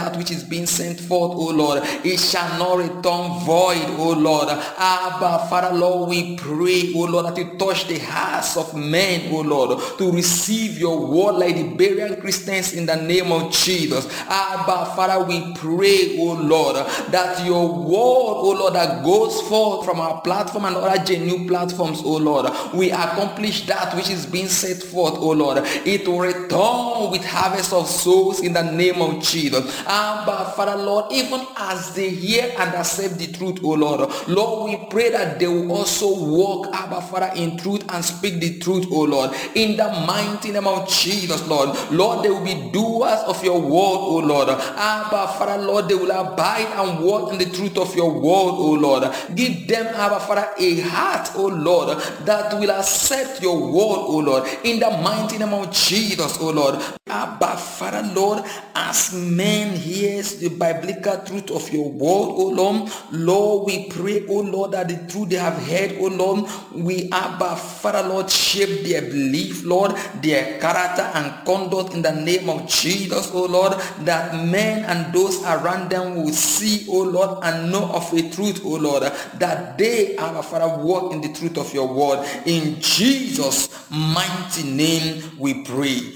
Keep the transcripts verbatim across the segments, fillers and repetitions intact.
that which is being sent forth, O Lord, it shall not return void, O Lord. Abba, Father, Lord, we pray, O Lord, that you touch the hearts of men, O Lord, to receive your word like the Berean Christians in the name of Jesus. Abba, Father, we pray, O Lord, that your word, O Lord, that goes forth from our platform and other genuine platforms, O Lord, we accomplish that which is being set forth, O Lord. It will return with harvest of souls in the name of Jesus. Abba, Father, Lord, even as they hear and accept the truth, O Lord, Lord, we pray that they will also walk, Abba, Father, in truth and speak the truth, O Lord, in the mighty name of Jesus, Lord. Lord, they will be doers of your word, O Lord. Abba, Father, Lord, they will abide and walk in the truth of your word, O Lord. Give them, Abba, Father, a heart, O Lord, that will accept your word, O Lord, in the mighty name of Jesus, O Lord. Abba, Father, Lord, as men hears the biblical truth of your word, O Lord, Lord, we pray, O Lord, that the truth they have heard, O Lord, we, Abba, Father, Lord, shape their belief, Lord, their character and conduct in the name of Jesus, O Lord, that men and those around them will see, O Lord, and know of a truth, O Lord, that they, Abba, Father, walk in the truth of your word. In Jesus' mighty name we pray.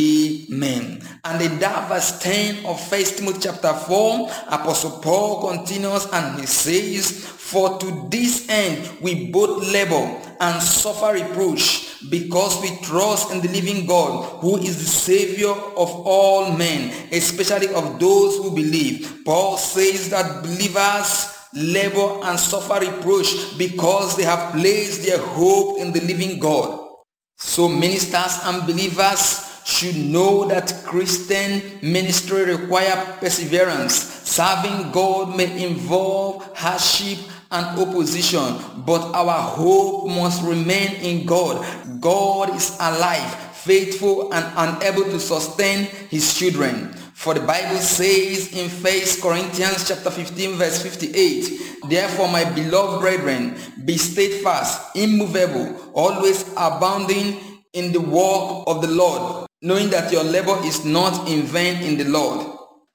Amen. And in that verse ten of First Timothy chapter four, Apostle Paul continues and he says, "For to this end we both labor and suffer reproach, because we trust in the living God, who is the Savior of all men, especially of those who believe." Paul says that believers labor and suffer reproach because they have placed their hope in the living God. So ministers and believers should know that Christian ministry requires perseverance. Serving God may involve hardship and opposition, but our hope must remain in God. God is alive, faithful, and unable to sustain his children. For the Bible says in First Corinthians chapter fifteen verse fifty-eight, "Therefore, my beloved brethren, be steadfast, immovable, always abounding in the work of the Lord, knowing that your labor is not in vain in the Lord."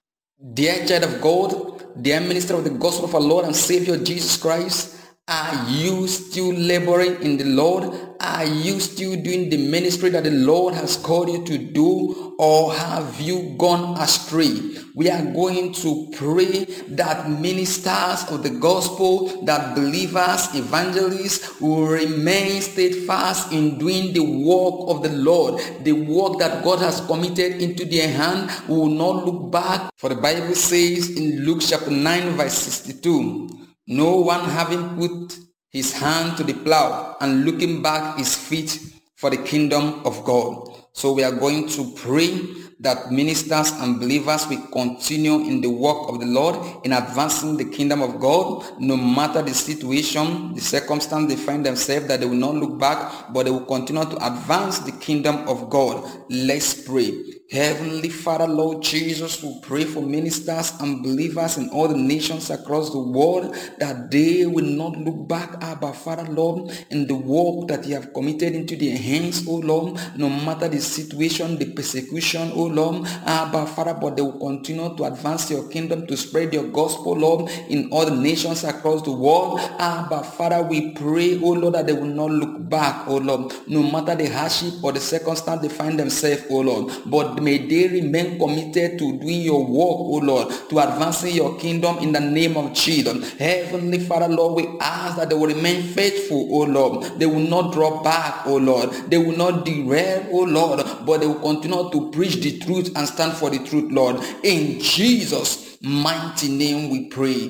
Dear child of God, dear minister of the gospel of our Lord and Savior Jesus Christ, are you still laboring in the Lord? Are you still doing the ministry that the Lord has called you to do, or have you gone astray? We are going to pray that ministers of the gospel, that believers, evangelists will remain steadfast in doing the work of the Lord, the work that God has committed into their hand. We will not look back. For the Bible says in Luke chapter nine verse sixty-two, "No one having put his hand to the plow and looking back is fit for the kingdom of God." So we are going to pray that ministers and believers will continue in the work of the Lord, in advancing the kingdom of God, no matter the situation, the circumstance they find themselves, that they will not look back, but they will continue to advance the kingdom of God. Let's pray. Heavenly Father, Lord Jesus, we pray for ministers and believers in all the nations across the world, that they will not look back, Abba Father, Lord, in the work that you have committed into their hands, O Lord, no matter the situation, the persecution, O Lord, Abba Father, but they will continue to advance your kingdom, to spread your gospel, Lord, in all the nations across the world. Abba Father, we pray, O Lord, that they will not look back, O Lord, no matter the hardship or the circumstance they find themselves, O Lord, but may they remain committed to doing your work, O Lord, to advancing your kingdom in the name of Jesus. Heavenly Father, Lord, we ask that they will remain faithful, O Lord. They will not draw back, O Lord. They will not derail, O Lord, but they will continue to preach the truth and stand for the truth, Lord. In Jesus' mighty name we pray.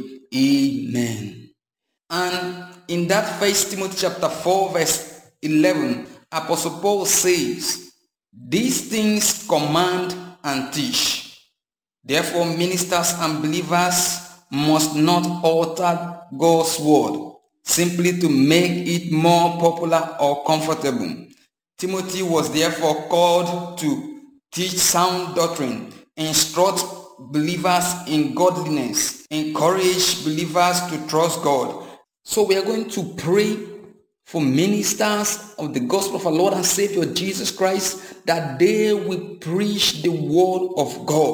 Amen. And in that First Timothy chapter four verse eleven, Apostle Paul says, "These things command and teach. Therefore, ministers and believers must not alter God's word simply to make it more popular or comfortable." Timothy was therefore called to teach sound doctrine, instruct believers in godliness, encourage believers to trust God. So we are going to pray for ministers of the gospel of our Lord and Savior Jesus Christ, that they will preach the word of God.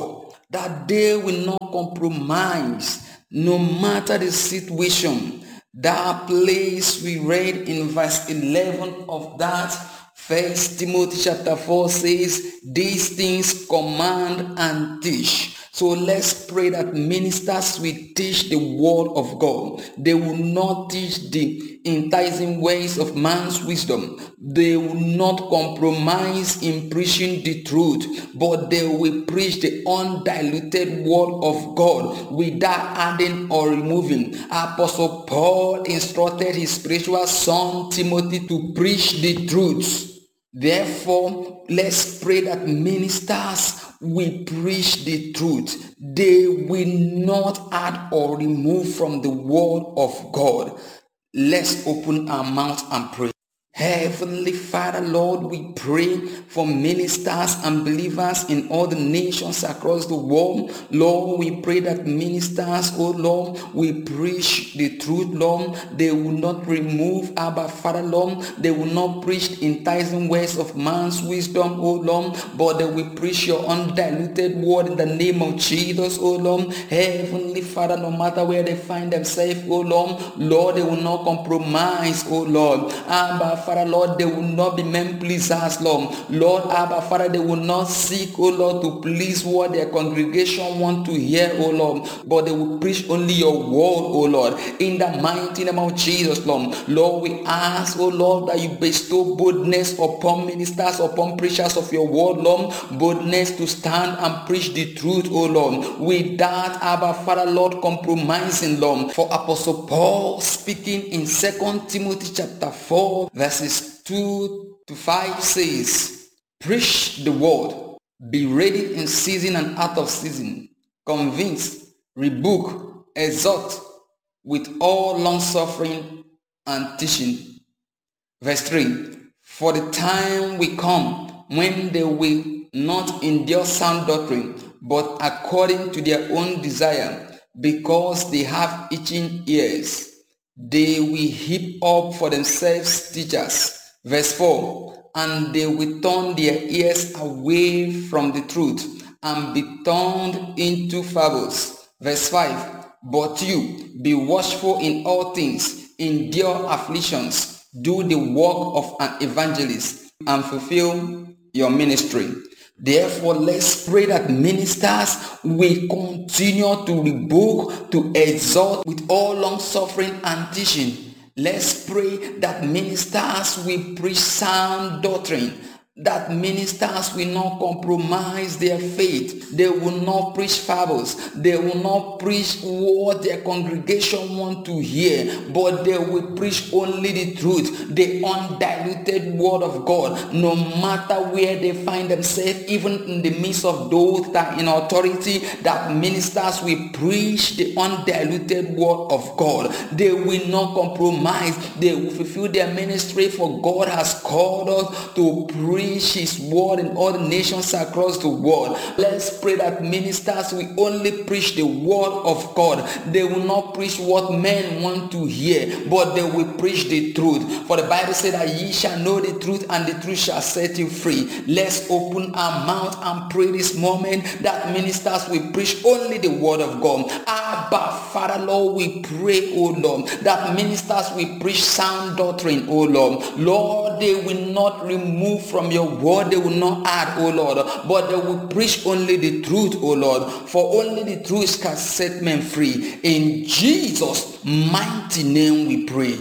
that they will not compromise no matter the situation. That place we read in verse eleven of that First Timothy chapter four says, these things command and teach. So let's pray that ministers will teach the word of God. They will not teach the enticing ways of man's wisdom. They will not compromise in preaching the truth, but they will preach the undiluted word of God without adding or removing. Apostle Paul instructed his spiritual son Timothy to preach the truth. Therefore, let's pray that ministers will preach the truth. They will not add or remove from the word of God. Let's open our mouth and pray. Heavenly Father, Lord, we pray for ministers and believers in all the nations across the world. Lord, we pray that ministers, oh Lord, will preach the truth, Lord. They will not remove, Abba Father, Lord. They will not preach enticing words of man's wisdom, oh Lord, but they will preach your undiluted word in the name of Jesus, oh Lord. Heavenly Father, no matter where they find themselves, oh Lord, Lord, they will not compromise, oh Lord. Abba Father, Lord, they will not be men pleasers, Lord. Lord, Abba, Father, they will not seek, oh Lord, to please what their congregation want to hear, oh Lord, but they will preach only your word, oh Lord, in the mighty name of Jesus, Lord. Lord, we ask, oh Lord, that you bestow boldness upon ministers, upon preachers of your word, Lord, boldness to stand and preach the truth, oh Lord, without, Abba, Father, Lord, compromising, Lord. For Apostle Paul speaking in Second Timothy chapter four, verse Verses two to five says, preach the word, be ready in season and out of season, convince, rebuke, exhort with all long suffering and teaching. Verse three, for the time will come when they will not endure sound doctrine, but according to their own desire, because they have itching ears, they will heap up for themselves teachers. Verse four, and they will turn their ears away from the truth and be turned into fables. Verse five, but you, be watchful in all things, endure afflictions, do the work of an evangelist, and fulfill your ministry. Therefore, let's pray that ministers will continue to rebuke, to exhort with all long suffering and teaching. Let's pray that ministers will preach sound doctrine, that ministers will not compromise their faith. They will not preach fables. They will not preach what their congregation want to hear, but they will preach only the truth, the undiluted word of God, no matter where they find themselves, even in the midst of those that are in authority, that ministers will preach the undiluted word of God. They will not compromise. They will fulfill their ministry, for God has called us to preach his word in all the nations across the world. Let's pray that ministers will only preach the word of God. They will not preach what men want to hear, but they will preach the truth. For the Bible said that ye shall know the truth, and the truth shall set you free. Let's open our mouth and pray this moment that ministers will preach only the word of God. Abba, Father, Lord, we pray, oh Lord, that ministers will preach sound doctrine, oh Lord. Lord, they will not remove from your word, they will not add, oh Lord, but they will preach only the truth, oh Lord, for only the truth can set men free. In Jesus' mighty name we pray.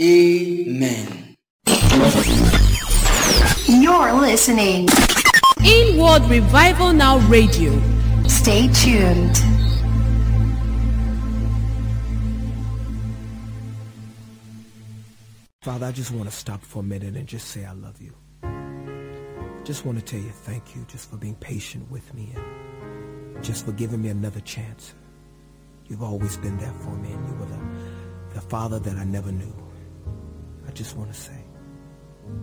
Amen. You're listening Inward Revival Now Radio. Stay tuned. Father, I just want to stop for a minute and just say I love you. Just want to tell you thank you just for being patient with me and just for giving me another chance. You've always been there for me, and you were the, the father that I never knew. I just want to say